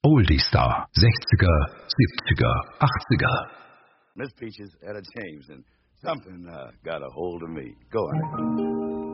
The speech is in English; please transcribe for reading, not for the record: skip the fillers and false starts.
Oldie Star. 60er, 70er, 80er. Miss Peaches, Etta James, and something got a hold of me. Go on.